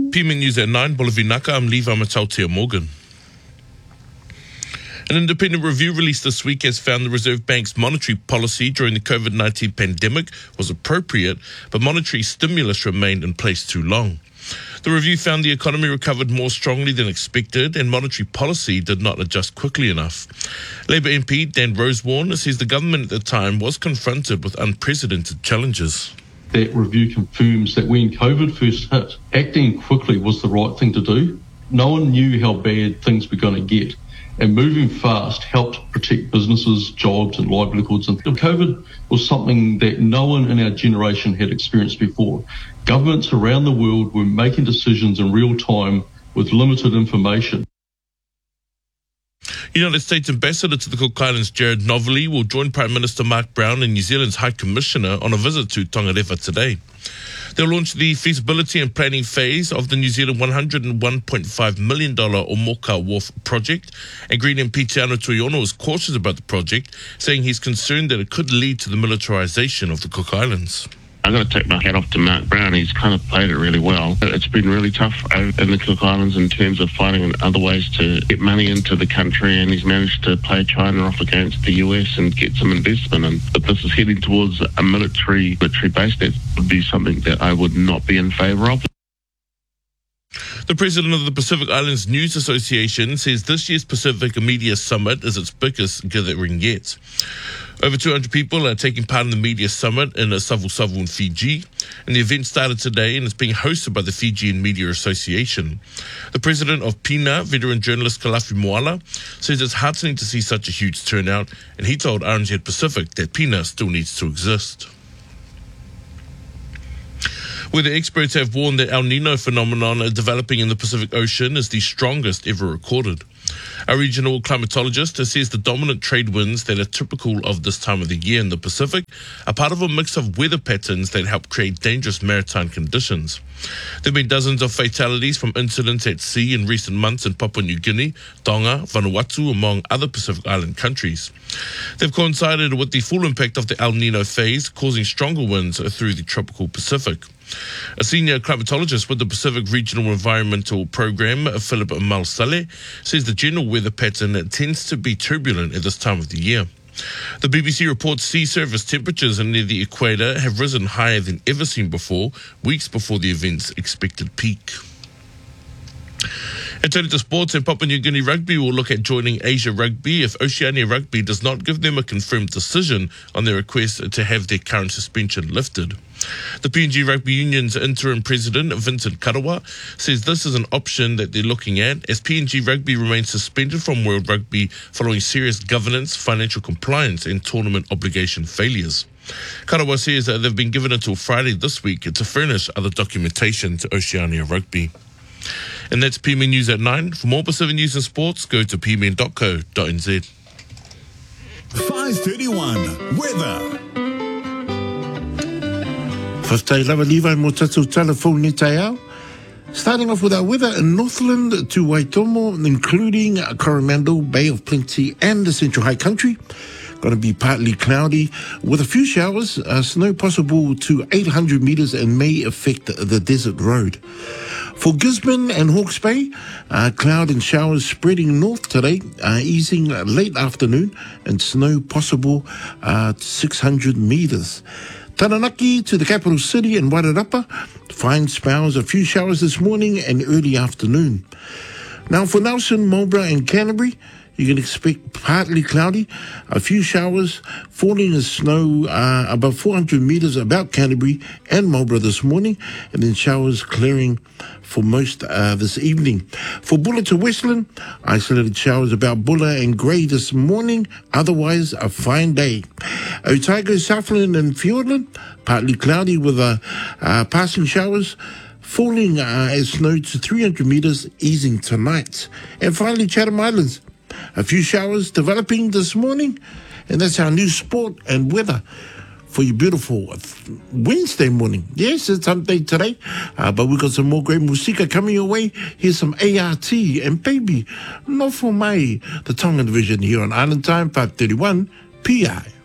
PMN News at 9, Bolivinaka, I'm Levi Matautia Morgan. An independent review released this week has found the Reserve Bank's monetary policy during the COVID-19 pandemic was appropriate, but monetary stimulus remained in place too long. The review found the economy recovered more strongly than expected and monetary policy did not adjust quickly enough. Labour MP Dan Rosewarne says the government at the time was confronted with unprecedented challenges. That review confirms that when COVID first hit, acting quickly was the right thing to do. No one knew how bad things were going to get, and moving fast helped protect businesses, jobs and livelihoods. And COVID was something that no one in our generation had experienced before. Governments around the world were making decisions in real time with limited information. United States Ambassador to the Cook Islands, Jared Novelli, will join Prime Minister Mark Brown and New Zealand's High Commissioner on a visit to Tongarewa today. They'll launch the feasibility and planning phase of the New Zealand $101.5 million Omoka Wharf project, and Green MP Te Ano Tuiono is cautious about the project, saying he's concerned that it could lead to the militarisation of the Cook Islands. I've got to take my hat off to Mark Brown. He's kind of played it really well. It's been really tough in the Cook Islands in terms of finding other ways to get money into the country, and he's managed to play China off against the US and get some investment. And if this is heading towards a military base, that would be something that I would not be in favour of. The president of the Pacific Islands News Association says this year's Pacific Media Summit is its biggest gathering yet. Over 200 people are taking part in the Media Summit in Savu in Fiji, and the event started today and is being hosted by the Fijian Media Association. The president of PINA, veteran journalist Kalafi Moala, says it's heartening to see such a huge turnout, and he told RNZ Pacific that PINA still needs to exist. Weather experts have warned that El Nino phenomenon developing in the Pacific Ocean is the strongest ever recorded. A regional climatologist says the dominant trade winds that are typical of this time of the year in the Pacific are part of a mix of weather patterns that help create dangerous maritime conditions. There have been dozens of fatalities from incidents at sea in recent months in Papua New Guinea, Tonga, Vanuatu, among other Pacific Island countries. They've coincided with the full impact of the El Nino phase, causing stronger winds through the tropical Pacific. A senior climatologist with the Pacific Regional Environmental Program, Philip Malsale, says the general weather pattern tends to be turbulent at this time of the year. The BBC reports sea surface temperatures near the equator have risen higher than ever seen before, weeks before the event's expected peak. And turning to sports, and Papua New Guinea Rugby will look at joining Asia Rugby if Oceania Rugby does not give them a confirmed decision on their request to have their current suspension lifted. The PNG Rugby Union's interim president, Vincent Karawa, says this is an option that they're looking at as PNG Rugby remains suspended from World Rugby following serious governance, financial compliance and tournament obligation failures. Karawa says that they've been given until Friday this week to furnish other documentation to Oceania Rugby. And that's PMN News at 9. For more Pacific news and sports, go to pmn.co.nz. 5:31 weather. Whaftai lava Levi mo tatou telephone ni tai au. Starting off with our weather in Northland to Waitomo, including Coromandel, Bay of Plenty and the Central High Country. Going to be partly cloudy with a few showers, snow possible to 800 metres and may affect the desert road. For Gisborne and Hawke's Bay, cloud and showers spreading north today, easing late afternoon and snow possible to 600 metres. Taranaki to the capital city and Wairarapa, fine spells, a few showers this morning and early afternoon. Now for Nelson, Marlborough and Canterbury, you can expect partly cloudy, a few showers, falling as snow above 400 metres about Canterbury and Marlborough this morning, and then showers clearing for most this evening. For Bulla to Westland, isolated showers about Bulla and Grey this morning, otherwise a fine day. Otago, Southland and Fiordland, partly cloudy with passing showers, falling as snow to 300 metres, easing tonight. And finally, Chatham Islands, a few showers developing this morning, and that's our new sport and weather for your beautiful Wednesday morning. Yes, it's hump day today, but we've got some more great musika coming your way. Here's some ART and Baby, Not For Mai, the Tongan division here on Island Time, 5:31 PI.